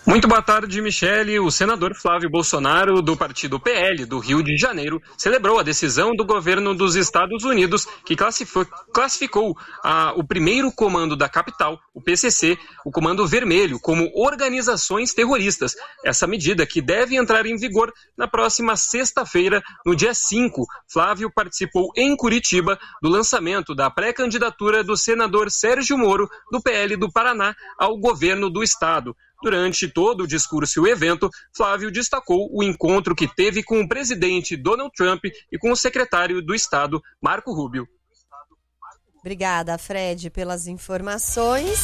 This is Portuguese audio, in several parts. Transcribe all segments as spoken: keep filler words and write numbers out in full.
Muito boa tarde, Michele. O senador Flávio Bolsonaro, do partido P L do Rio de Janeiro, celebrou a decisão do governo dos Estados Unidos, que classificou, classificou a, o primeiro comando da capital, o P C C, o Comando Vermelho, como organizações terroristas. Essa medida, que deve entrar em vigor na próxima sexta-feira, no dia cinco. Flávio participou em Curitiba do lançamento da pré-candidatura do senador Sérgio Moro, do P L do Paraná, ao governo do estado. Durante todo o discurso e o evento, Flávio destacou o encontro que teve com o presidente Donald Trump e com o secretário do Estado, Marco Rubio. Obrigada, Fred, pelas informações.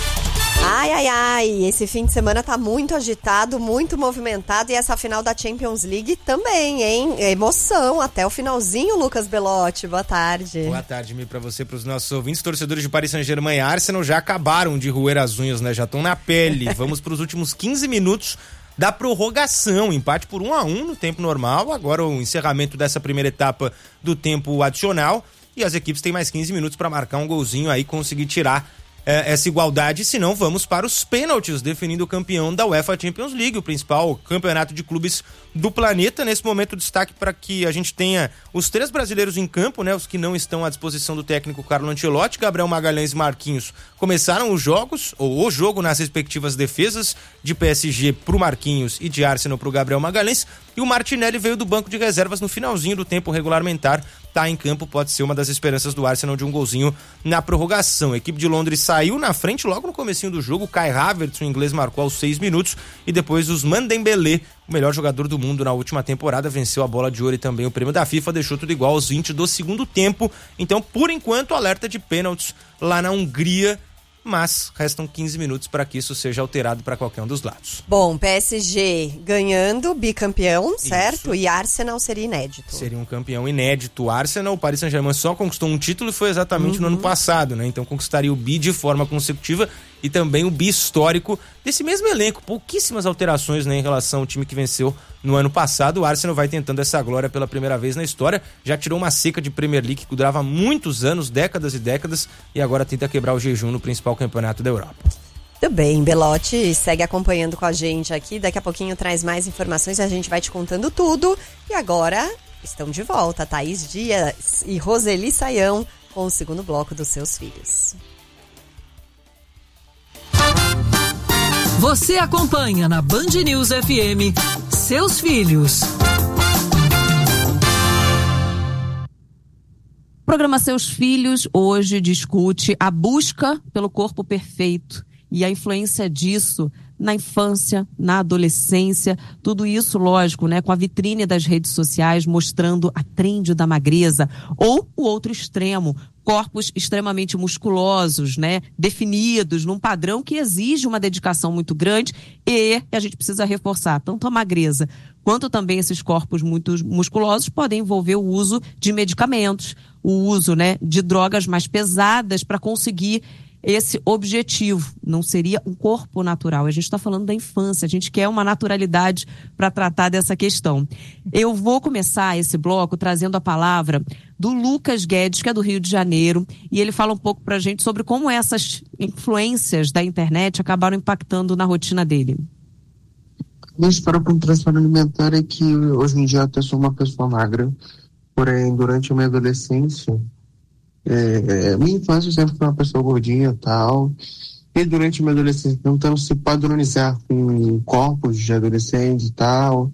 Ai, ai, ai, esse fim de semana tá muito agitado, muito movimentado, e essa final da Champions League também, hein? Emoção até o finalzinho, Lucas Belotti. Boa tarde. Boa tarde, Mi, pra você, pros nossos ouvintes. Torcedores de Paris Saint-Germain e Arsenal já acabaram de roer as unhas, né? Já estão na pele. Vamos pros últimos quinze minutos da prorrogação. Empate por um a um no tempo normal. Agora o encerramento dessa primeira etapa do tempo adicional. E as equipes têm mais quinze minutos para marcar um golzinho aí e conseguir tirar essa igualdade, senão vamos para os pênaltis, definindo o campeão da UEFA Champions League, o principal campeonato de clubes do planeta. Nesse momento, destaque para que a gente tenha os três brasileiros em campo, né? Os que não estão à disposição do técnico Carlo Ancelotti. Gabriel Magalhães e Marquinhos começaram os jogos, ou o jogo nas respectivas defesas, de P S G pro Marquinhos e de Arsenal pro Gabriel Magalhães. E o Martinelli veio do banco de reservas no finalzinho do tempo regulamentar. Tá em campo, pode ser uma das esperanças do Arsenal de um golzinho na prorrogação. A equipe de Londres saiu na frente logo no comecinho do jogo. Kai Havertz, o inglês, marcou aos seis minutos. E depois os Mandembele, o melhor jogador do mundo na última temporada, venceu a bola de ouro e também o prêmio da FIFA, deixou tudo igual aos vinte do segundo tempo. Então, por enquanto, alerta de pênaltis lá na Hungria, mas restam quinze minutos para que isso seja alterado para qualquer um dos lados. Bom, P S G ganhando, bicampeão, certo? Isso. E Arsenal seria inédito. Seria um campeão inédito. Arsenal, o Paris Saint-Germain só conquistou um título e foi exatamente uhum. no ano passado, né? Então conquistaria o bi de forma consecutiva e também o bi histórico desse mesmo elenco. Pouquíssimas alterações, né, em relação ao time que venceu no ano passado. O Arsenal vai tentando essa glória pela primeira vez na história. Já tirou uma seca de Premier League que durava muitos anos, décadas e décadas, e agora tenta quebrar o jejum no principal campeonato da Europa. Tudo bem, Belotti segue acompanhando com a gente aqui. Daqui a pouquinho traz mais informações e a gente vai te contando tudo. E agora estão de volta Thaís Dias e Roseli Saião com o segundo bloco dos Seus Filhos. Você acompanha na Band News F M Seus Filhos. O programa Seus Filhos hoje discute a busca pelo corpo perfeito e a influência disso na infância, na adolescência, tudo isso, lógico, né, com a vitrine das redes sociais mostrando a trend da magreza, ou o outro extremo, corpos extremamente musculosos, né, definidos num padrão que exige uma dedicação muito grande, e a gente precisa reforçar, tanto a magreza quanto também esses corpos muito musculosos podem envolver o uso de medicamentos, o uso, né, de drogas mais pesadas para conseguir esse objetivo. Não seria um corpo natural. A gente está falando da infância, a gente quer uma naturalidade para tratar dessa questão. Eu vou começar esse bloco trazendo a palavra do Lucas Guedes, que é do Rio de Janeiro, e ele fala um pouco para a gente sobre como essas influências da internet acabaram impactando na rotina dele. Minha história com o transtorno alimentar é que hoje em dia eu até sou uma pessoa magra, porém durante a minha adolescência, É, minha infância sempre foi uma pessoa gordinha e tal, e durante a minha adolescência tentando se padronizar com corpos de adolescentes e tal,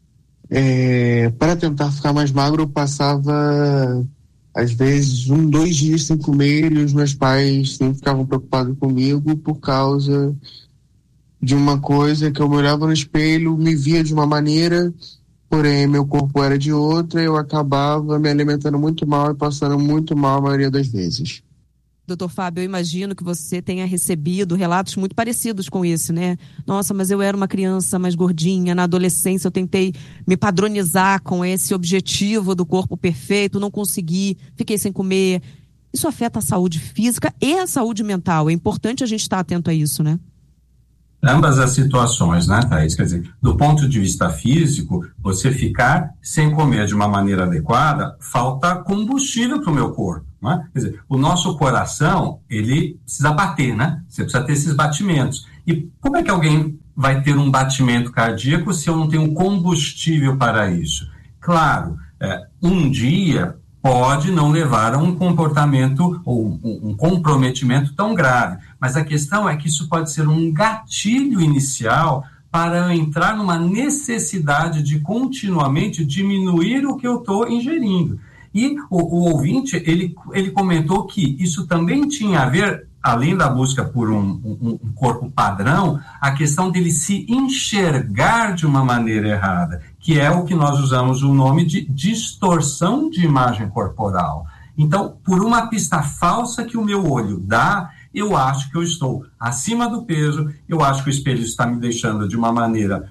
é, para tentar ficar mais magro eu passava às vezes um, dois dias sem comer, e os meus pais sempre ficavam preocupados comigo por causa de uma coisa que eu me olhava no espelho, me via de uma maneira, porém meu corpo era de outra, eu acabava me alimentando muito mal e passando muito mal a maioria das vezes. Doutor Fábio, eu imagino que você tenha recebido relatos muito parecidos com esse, né? Nossa, mas eu era uma criança mais gordinha, na adolescência eu tentei me padronizar com esse objetivo do corpo perfeito, não consegui, fiquei sem comer. Isso afeta a saúde física e a saúde mental. É importante a gente estar atento a isso, né? Ambas as situações, né, Thaís? Quer dizer, do ponto de vista físico, você ficar sem comer de uma maneira adequada, falta combustível para o meu corpo, né? Quer dizer, o nosso coração, ele precisa bater, né? Você precisa ter esses batimentos. E como é que alguém vai ter um batimento cardíaco se eu não tenho combustível para isso? Claro, é, um dia pode não levar a um comportamento ou um, um comprometimento tão grave, mas a questão é que isso pode ser um gatilho inicial para eu entrar numa necessidade de continuamente diminuir o que eu estou ingerindo. E o, o ouvinte, ele, ele comentou que isso também tinha a ver, além da busca por um, um, um corpo padrão, a questão dele se enxergar de uma maneira errada, que é o que nós usamos o nome de distorção de imagem corporal. Então, por uma pista falsa que o meu olho dá, eu acho que eu estou acima do peso, eu acho que o espelho está me deixando de uma maneira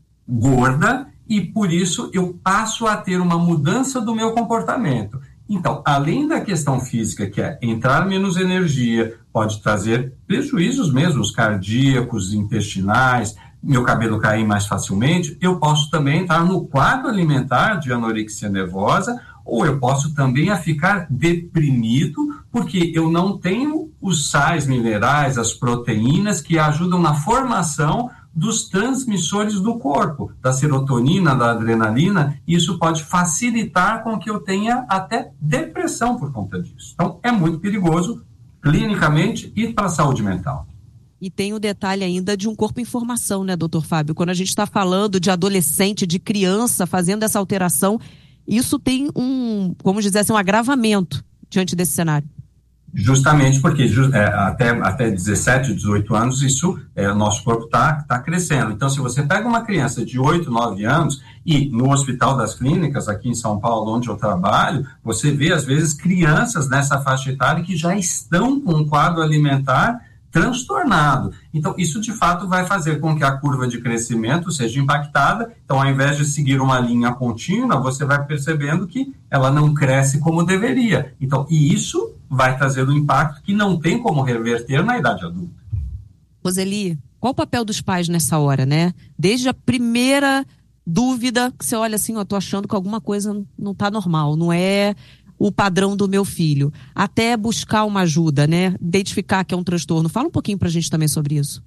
gorda, e por isso eu passo a ter uma mudança do meu comportamento. Então, além da questão física, que é entrar menos energia, pode trazer prejuízos mesmo, cardíacos, intestinais, meu cabelo cair mais facilmente, eu posso também entrar no quadro alimentar de anorexia nervosa, ou eu posso também a ficar deprimido, porque eu não tenho os sais minerais, as proteínas que ajudam na formação dos transmissores do corpo, da serotonina, da adrenalina, e isso pode facilitar com que eu tenha até depressão por conta disso. Então, é muito perigoso, clinicamente e para a saúde mental. E tem o detalhe ainda de um corpo em formação, né, doutor Fábio? Quando a gente está falando de adolescente, de criança fazendo essa alteração, isso tem um, como dizer assim, um agravamento diante desse cenário. Justamente porque é, até, até dezessete, dezoito anos, isso, é, o nosso corpo está tá crescendo. Então, se você pega uma criança de oito, nove anos, e no Hospital das Clínicas, aqui em São Paulo, onde eu trabalho, você vê, às vezes, crianças nessa faixa etária que já estão com um quadro alimentar transtornado. Então, isso de fato vai fazer com que a curva de crescimento seja impactada. Então, ao invés de seguir uma linha contínua, você vai percebendo que ela não cresce como deveria. Então, e isso vai trazer um impacto que não tem como reverter na idade adulta. Roseli, qual o papel dos pais nessa hora, né? Desde a primeira dúvida que você olha assim, eu tô achando que alguma coisa não tá normal, não é o padrão do meu filho, até buscar uma ajuda, né? Identificar que é um transtorno. Fala um pouquinho pra gente também sobre isso.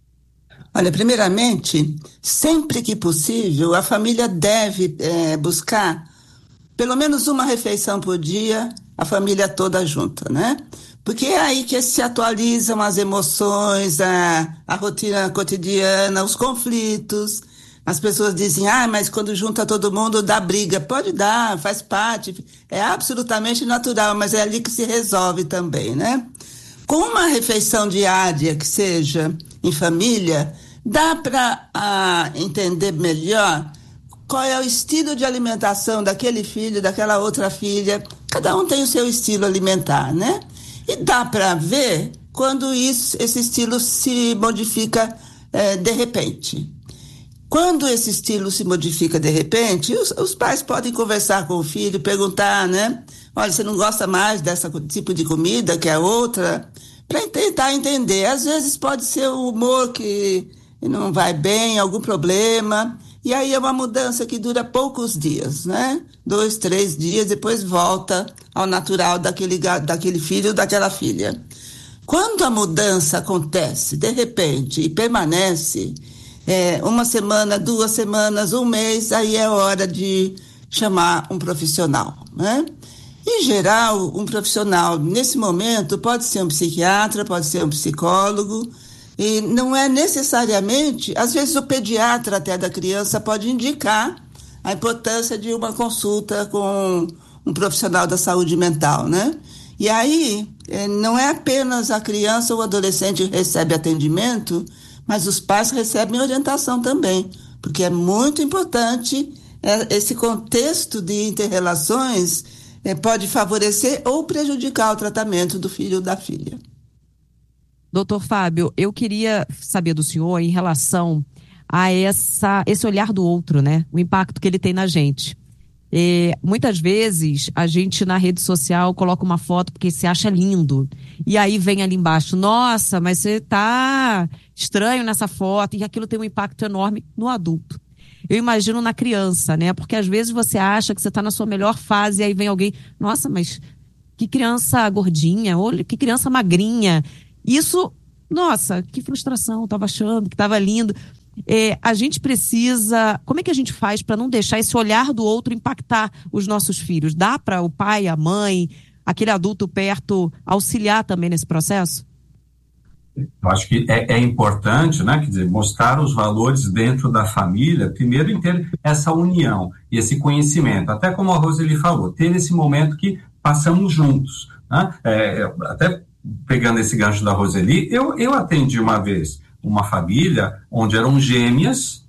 Olha, primeiramente, sempre que possível, a família deve é, buscar pelo menos uma refeição por dia, a família toda junta, né? Porque é aí que se atualizam as emoções, a, a rotina cotidiana, os conflitos. As pessoas dizem, ah, mas quando junta todo mundo dá briga. Pode dar, faz parte, é absolutamente natural, mas é ali que se resolve também, né? Com uma refeição diária que seja em família, dá para entender melhor qual é o estilo de alimentação daquele filho, daquela outra filha. Cada um tem o seu estilo alimentar, né? E dá para ver quando isso, esse estilo se modifica é, de repente. Quando esse estilo se modifica de repente, os, os pais podem conversar com o filho, perguntar, né? Olha, você não gosta mais desse tipo de comida que é outra? Para tentar entender. Às vezes pode ser o humor que não vai bem, algum problema. E aí é uma mudança que dura poucos dias, né? Dois, três dias, depois volta ao natural daquele, daquele filho ou daquela filha. Quando a mudança acontece, de repente, e permanece... É, uma semana, duas semanas, um mês, aí é hora de chamar um profissional, né? Em geral, um profissional, nesse momento, pode ser um psiquiatra, pode ser um psicólogo, e não é necessariamente, às vezes o pediatra até da criança pode indicar a importância de uma consulta com um profissional da saúde mental, né? E aí, é, não é apenas a criança ou o adolescente que recebe atendimento, mas os pais recebem orientação também, porque é muito importante é, esse contexto de inter-relações é, pode favorecer ou prejudicar o tratamento do filho ou da filha. Doutor Fábio, eu queria saber do senhor em relação a essa, esse olhar do outro, né? O impacto que ele tem na gente. É, muitas vezes a gente na rede social coloca uma foto porque se acha lindo e aí vem ali embaixo, nossa, mas você tá estranho nessa foto, e aquilo tem um impacto enorme no adulto. Eu imagino na criança, né? Porque às vezes você acha que você tá na sua melhor fase e aí vem alguém, nossa, mas que criança gordinha, olha, que criança magrinha. Isso, nossa, que frustração, eu tava achando que tava lindo. É, a gente precisa... Como é que a gente faz para não deixar esse olhar do outro impactar os nossos filhos? Dá para o pai, a mãe, aquele adulto perto auxiliar também nesse processo? Eu acho que é, é importante, né, quer dizer, mostrar os valores dentro da família, primeiro em ter essa união e esse conhecimento, até como a Roseli falou, ter esse momento que passamos juntos, né? É, até pegando esse gancho da Roseli, eu, eu atendi uma vez uma família onde eram gêmeas,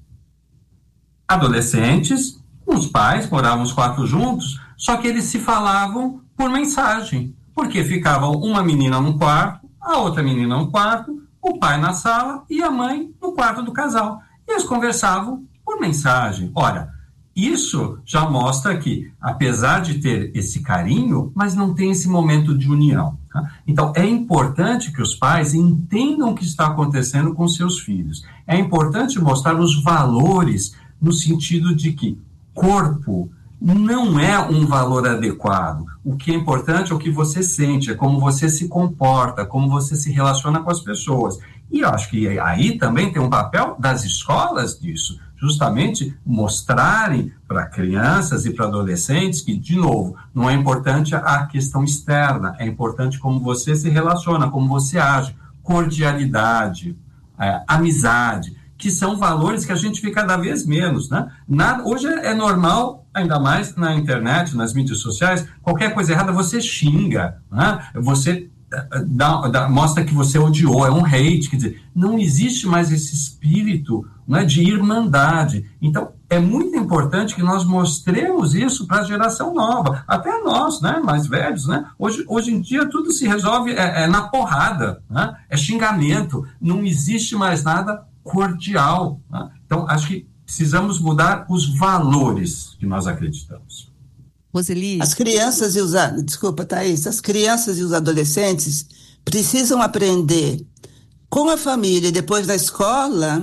adolescentes, os pais, moravam os quatro juntos, só que eles se falavam por mensagem, porque ficavam uma menina num quarto, a outra menina no quarto, o pai na sala e a mãe no quarto do casal. E eles conversavam por mensagem. Ora, isso já mostra que, apesar de ter esse carinho, mas não tem esse momento de união. Tá? Então, é importante que os pais entendam o que está acontecendo com seus filhos. É importante mostrar os valores no sentido de que corpo não é um valor adequado. O que é importante é o que você sente, é como você se comporta, como você se relaciona com as pessoas. E eu acho que aí também tem um papel das escolas disso, justamente mostrarem para crianças e para adolescentes que, de novo, não é importante a questão externa, é importante como você se relaciona, como você age, cordialidade, é, amizade, que são valores que a gente vê cada vez menos, né? Nada, hoje é normal, ainda mais na internet, nas mídias sociais, qualquer coisa errada você xinga, né? Você dá, dá, mostra que você odiou, é um hate, quer dizer, não existe mais esse espírito, né, de irmandade. Então, é muito importante que nós mostremos isso para a geração nova, até nós, né, mais velhos, né? Hoje, hoje em dia tudo se resolve é, é na porrada, né? É xingamento, não existe mais nada cordial, né? Então, acho que precisamos mudar os valores que nós acreditamos. Roseli. As crianças e os... Desculpa, Thaís. As crianças e os adolescentes precisam aprender com a família e depois na escola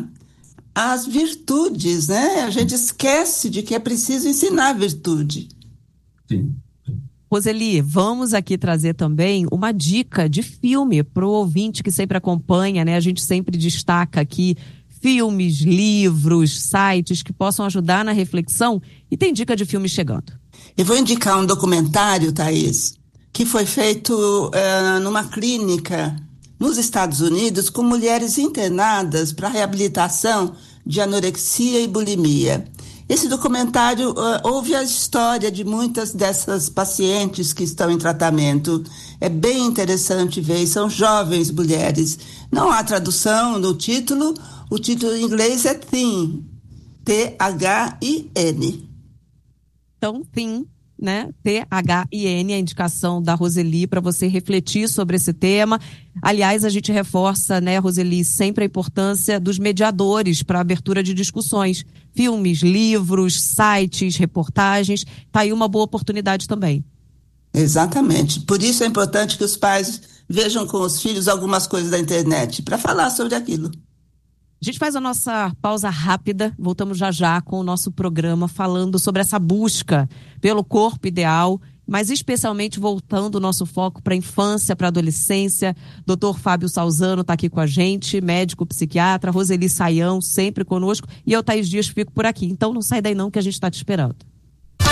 as virtudes, né? A gente esquece de que é preciso ensinar a virtude. Sim. Roseli, vamos aqui trazer também uma dica de filme para o ouvinte que sempre acompanha, né? A gente sempre destaca aqui filmes, livros, sites que possam ajudar na reflexão, e tem dica de filme chegando. Eu vou indicar um documentário, Thaís, que foi feito uh, numa clínica nos Estados Unidos com mulheres internadas para reabilitação de anorexia e bulimia. Esse documentário uh, ouve a história de muitas dessas pacientes que estão em tratamento. É bem interessante ver, são jovens mulheres. Não há tradução no título, o título em inglês é Thin, T H I N. Então, Thin, né? T H I N, a indicação da Roseli para você refletir sobre esse tema. Aliás, a gente reforça, né, Roseli, sempre a importância dos mediadores para a abertura de discussões. Filmes, livros, sites, reportagens. Tá aí uma boa oportunidade também. Exatamente. Por isso é importante que os pais vejam com os filhos algumas coisas da internet para falar sobre aquilo. A gente faz a nossa pausa rápida, voltamos já já com o nosso programa falando sobre essa busca pelo corpo ideal, mas especialmente voltando o nosso foco para a infância, para a adolescência. doutor Fábio Salzano está aqui com a gente, médico psiquiatra, Roseli Saião sempre conosco, e eu, Thaís Dias, fico por aqui. Então não sai daí não que a gente está te esperando.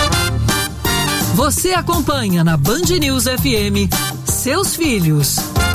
Você acompanha na Band News F M Seus Filhos,